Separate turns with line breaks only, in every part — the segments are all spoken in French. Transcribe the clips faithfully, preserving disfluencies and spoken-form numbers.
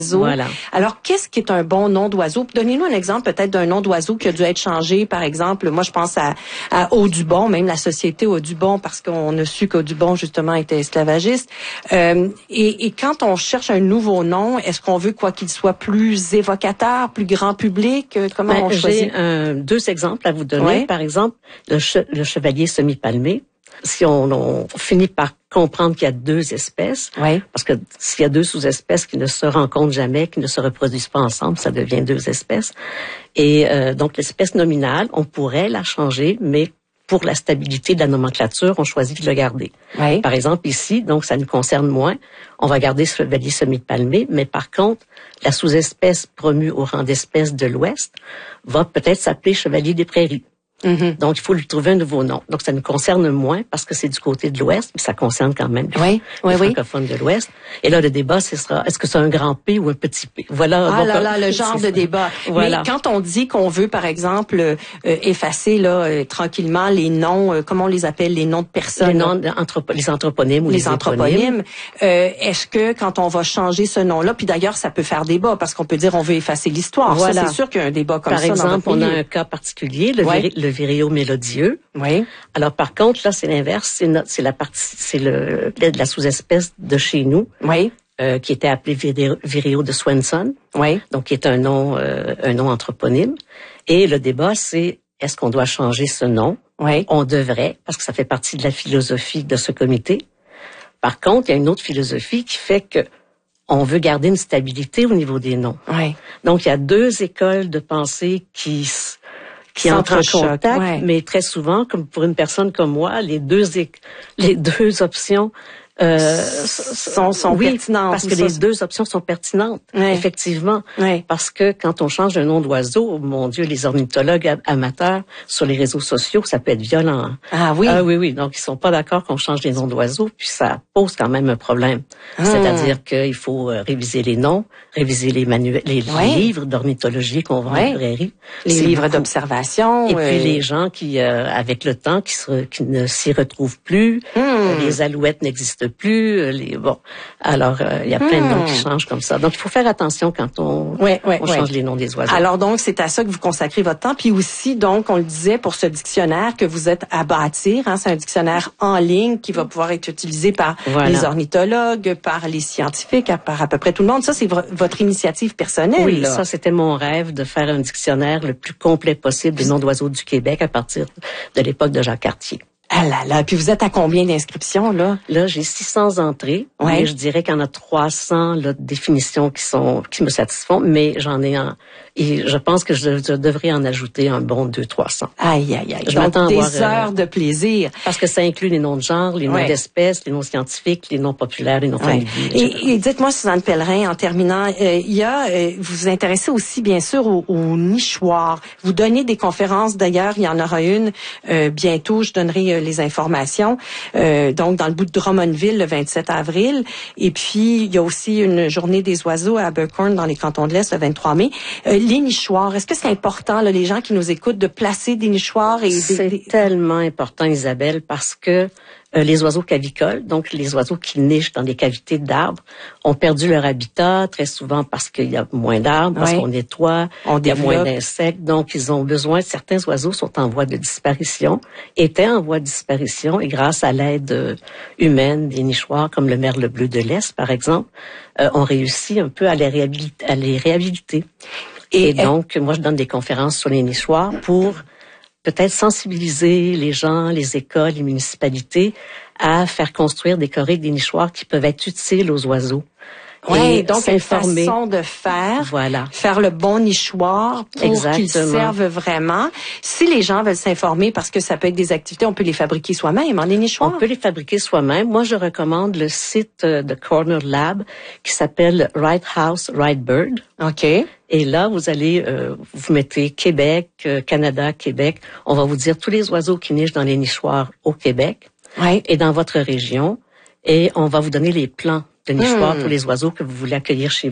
Voilà.
Alors, qu'est-ce qui est un bon nom d'oiseau? Donnez-nous un exemple peut-être d'un nom d'oiseau qui a dû être changé. Par exemple, moi, je pense à, à Audubon, même la société Audubon, parce qu'on a su qu'Audubon, justement, était esclavagiste. Euh, et, et quand on cherche un nouveau nom, est-ce qu'on veut quoi qu'il soit plus évocateur, plus grand public? Comment
ben,
on choisit?
J'ai euh, deux exemples à vous donner.
Ouais.
Par exemple, le, che- le chevalier semi-palmé. Si on, on finit par comprendre qu'il y a deux espèces,
oui.
parce que s'il y a deux sous-espèces qui ne se rencontrent jamais, qui ne se reproduisent pas ensemble, ça devient deux espèces. Et euh, donc l'espèce nominale, on pourrait la changer, mais pour la stabilité de la nomenclature, on choisit de le garder.
Oui.
Par exemple, ici, donc ça nous concerne moins, on va garder ce chevalier semi-palmé, mais par contre, la sous-espèce promue au rang d'espèce de l'Ouest va peut-être s'appeler chevalier des prairies.
Mm-hmm.
Donc, il faut lui trouver un nouveau nom. Donc, ça nous concerne moins parce que c'est du côté de l'Ouest, mais ça concerne quand même les,
oui,
les
oui,
francophones oui. de l'Ouest. Et là, le débat, ce sera, est-ce que c'est un grand P ou un petit P? Voilà.
Ah
donc,
là là, le genre de
ça.
débat.
Voilà.
Mais quand on dit qu'on veut, par exemple, euh, effacer là euh, tranquillement les noms, euh, comment on les appelle, les noms de personnes?
Les noms, d'anthropo- les anthroponymes ou les,
les anthroponymes. Euh, est-ce que quand on va changer ce nom-là, puis d'ailleurs, ça peut faire débat parce qu'on peut dire on veut effacer l'histoire.
Voilà.
Ça, c'est sûr qu'il y a un débat comme
par
ça.
Par exemple,
dans
on
votre
a un cas particulier, le,
ouais.
vir- le viréo mélodieux.
Oui.
Alors par contre, là, c'est l'inverse, c'est notre, c'est la partie, c'est le la sous-espèce de chez nous,
oui,
euh, qui était appelé viréo, viréo de Swenson,
oui,
donc qui est un nom, euh, un nom anthroponyme. Et le débat, c'est est-ce qu'on doit changer ce nom?
Oui.
On devrait, parce que ça fait partie de la philosophie de ce comité. Par contre, il y a une autre philosophie qui fait que on veut garder une stabilité au niveau des noms.
Oui.
Donc il y a deux écoles de pensée qui qui entrent en contact,
ouais.
mais très souvent, comme pour une personne comme moi, les deux les deux options euh,
sont, sont
oui,
pertinentes.
Parce que
ça,
les deux options sont pertinentes,
ouais.
effectivement.
Ouais.
Parce que quand on change un nom d'oiseau, mon Dieu, les ornithologues amateurs sur les réseaux sociaux, ça peut être violent.
Ah oui?
Ah oui, oui. Donc, ils sont pas d'accord qu'on change les noms d'oiseaux, puis ça pose quand même un problème. Ah. C'est-à-dire qu'il faut réviser les noms, réviser les manuels, les,
ouais.
les livres d'ornithologie qu'on vend ouais. en librairie.
Les
C'est
livres
beaucoup.
d'observation.
Et
euh...
puis les gens qui, euh, avec le temps, qui, se, qui ne s'y retrouvent plus, mmh. euh, les alouettes n'existent plus, euh, les bon. Alors il euh, y a plein mmh. de noms qui changent comme ça. Donc il faut faire attention quand on,
ouais, ouais,
on
ouais.
change les noms des oiseaux.
Alors donc c'est à ça que vous consacrez votre temps. Puis aussi donc on le disait pour ce dictionnaire que vous êtes à bâtir. Hein, c'est un dictionnaire en ligne qui va pouvoir être utilisé par voilà. les ornithologues, par les scientifiques, par à peu près tout le monde. Ça c'est v- votre initiative personnelle.
Oui,
là.
ça c'était mon rêve de faire un dictionnaire le plus complet possible des noms d'oiseaux du Québec à partir de l'époque de Jacques Cartier.
Ah là là, puis vous êtes à combien d'inscriptions là?
Là, j'ai six cents entrées,
ouais.
mais je dirais qu'il y en a trois cents là, de définitions qui sont qui me satisfont, mais j'en ai un et je pense que je, je devrais en ajouter un bon deux trois cents.
Aïe aïe aïe.
Je
Donc,
m'attends
des
à avoir,
heures euh, de plaisir
parce que ça inclut les noms de genre, les noms
ouais.
d'espèces, les noms scientifiques, les noms populaires, les noms
ouais.
familiers.
Et, et dites-moi Suzanne Pellerin, en terminant, euh, il y a euh, vous vous intéressez aussi bien sûr au, au nichoir. Vous donnez des conférences d'ailleurs, il y en aura une euh, bientôt, je donnerai euh, les informations. Euh, donc, dans le bout de Drummondville, le vingt-sept avril. Et puis, il y a aussi une journée des oiseaux à Abercorn, dans les cantons de l'Est, le vingt-trois mai. Euh, les nichoirs, est-ce que c'est important, là, les gens qui nous écoutent, de placer des nichoirs? Et
c'est
des...
tellement important, Isabelle, parce que Euh, les oiseaux cavicoles, donc les oiseaux qui nichent dans des cavités d'arbres, ont perdu leur habitat très souvent parce qu'il y a moins d'arbres, parce ouais. qu'on nettoie,
on
il y a moins d'insectes. Donc, ils ont besoin, certains oiseaux sont en voie de disparition, étaient en voie de disparition, et grâce à l'aide humaine des nichoirs, comme le merle bleu de l'Est, par exemple, euh, on réussit un peu à les réhabiliter. À les réhabiliter. Et, et donc, moi, je donne des conférences sur les nichoirs pour peut-être sensibiliser les gens, les écoles, les municipalités à faire construire, décorer des nichoirs qui peuvent être utiles aux oiseaux.
Oui, donc une façon de faire,
voilà.
faire le bon nichoir pour qu'ils servent vraiment. Si les gens veulent s'informer, parce que ça peut être des activités, on peut les fabriquer soi-même, hein, les nichoirs?
On peut les fabriquer soi-même. Moi, je recommande le site de Corner Lab qui s'appelle Right House, Right Bird.
OK.
Et là, vous allez, euh, vous mettez Québec, euh, Canada, Québec. On va vous dire tous les oiseaux qui nichent dans les nichoirs au Québec
ouais.
et dans votre région. Et on va vous donner les plans de nichoirs
mmh.
pour les oiseaux que vous voulez accueillir chez vous.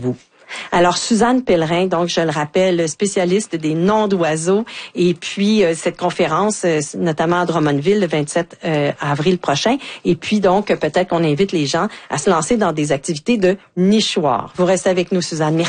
Alors, Suzanne Pellerin, donc, je le rappelle, spécialiste des noms d'oiseaux. Et puis, euh, cette conférence, euh, notamment à Drummondville, le vingt-sept euh, avril prochain. Et puis, donc, peut-être qu'on invite les gens à se lancer dans des activités de nichoir. Vous restez avec nous, Suzanne. Merci.